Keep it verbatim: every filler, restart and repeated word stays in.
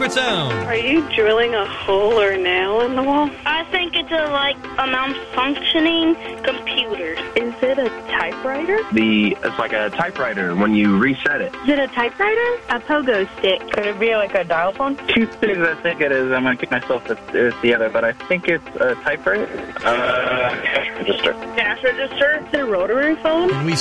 secret sound. Are you drilling a hole or a nail in the wall? I think it's a, like, a malfunctioning computer. Is it a typewriter? The It's like a typewriter when you reset it. Is it a typewriter? A pogo stick. Could it be like a dial phone? Two things I think it is. I'm going to kick myself if it's the other, but I think it's a typewriter. Uh, cash register. Cash register? Is it a rotary phone? And we